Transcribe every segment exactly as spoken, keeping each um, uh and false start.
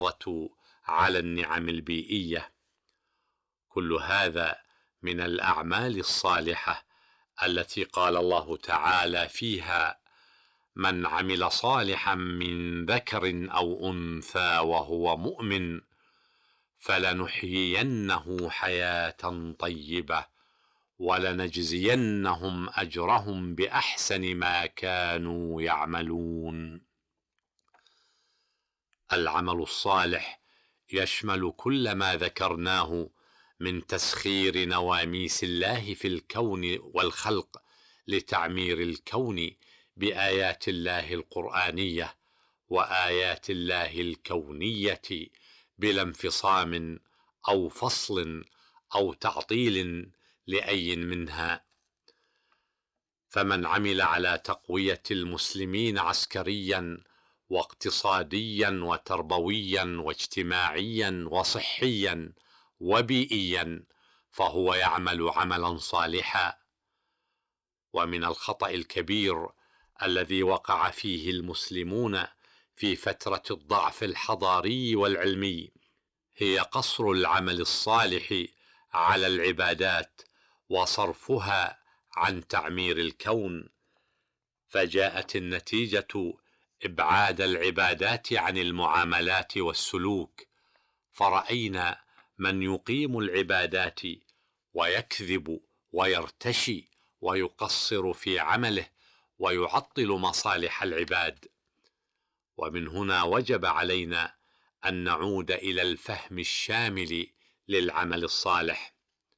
على النعم البيئية. كل هذا من الأعمال الصالحة التي قال الله تعالى فيها: من عمل صالحا من ذكر أو أنثى وهو مؤمن فلنحيينه حياة طيبة ولنجزينهم أجرهم بأحسن ما كانوا يعملون. العمل الصالح يشمل كل ما ذكرناه من تسخير نواميس الله في الكون والخلق لتعمير الكون بآيات الله القرآنية وآيات الله الكونية بلا انفصام أو فصل أو تعطيل لأي منها. فمن عمل على تقوية المسلمين عسكريا واقتصاديا وتربويا واجتماعيا وصحيا وبيئيا فهو يعمل عملا صالحا. ومن الخطأ الكبير الذي وقع فيه المسلمون في فترة الضعف الحضاري والعلمي هي قصر العمل الصالح على العبادات وصرفها عن تعمير الكون، فجاءت النتيجة إبعاد العبادات عن المعاملات والسلوك، فرأينا من يقيم العبادات ويكذب ويرتشي ويقصر في عمله ويعطل مصالح العباد. ومن هنا وجب علينا أن نعود إلى الفهم الشامل للعمل الصالح.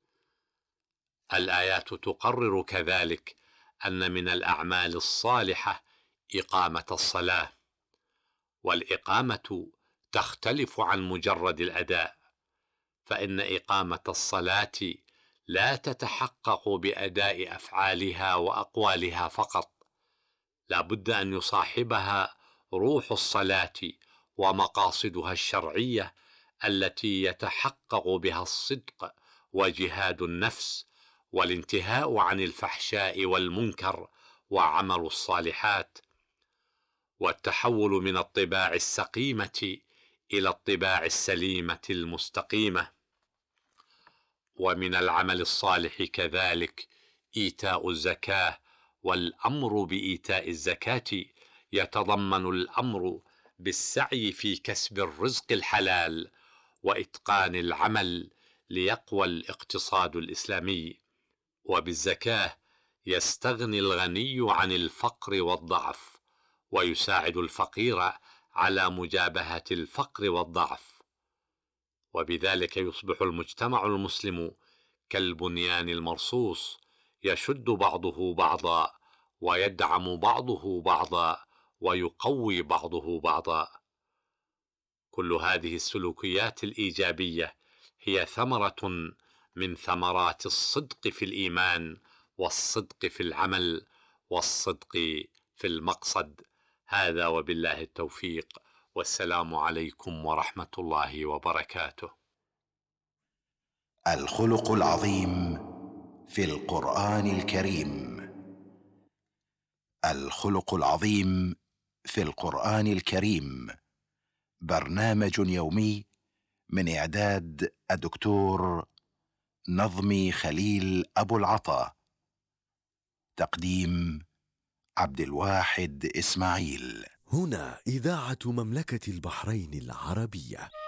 الآيات تقرر كذلك أن من الأعمال الصالحة إقامة الصلاة، والإقامة تختلف عن مجرد الأداء، فإن إقامة الصلاة لا تتحقق بأداء أفعالها وأقوالها فقط، لا بد أن يصاحبها روح الصلاة ومقاصدها الشرعية التي يتحقق بها الصدق وجهاد النفس والانتهاء عن الفحشاء والمنكر وعمل الصالحات، والتحول من الطباع السقيمة إلى الطباع السليمة المستقيمة. ومن العمل الصالح كذلك إيتاء الزكاة، والأمر بإيتاء الزكاة يتضمن الأمر بالسعي في كسب الرزق الحلال وإتقان العمل ليقوى الاقتصاد الإسلامي. وبالزكاة يستغني الغني عن الفقر والضعف، ويساعد الفقير على مجابهة الفقر والضعف، وبذلك يصبح المجتمع المسلم كالبنيان المرصوص يشد بعضه بعضا ويدعم بعضه بعضا ويقوي بعضه بعضا. كل هذه السلوكيات الإيجابية هي ثمرة من ثمرات الصدق في الإيمان والصدق في العمل والصدق في المقصد. هذا وبالله التوفيق، والسلام عليكم ورحمة الله وبركاته. الخلق العظيم في القرآن الكريم. الخلق العظيم في القرآن الكريم برنامج يومي من إعداد الدكتور نظمي خليل أبو العطا، تقديم عبد الواحد إسماعيل. هنا إذاعة مملكة البحرين العربية.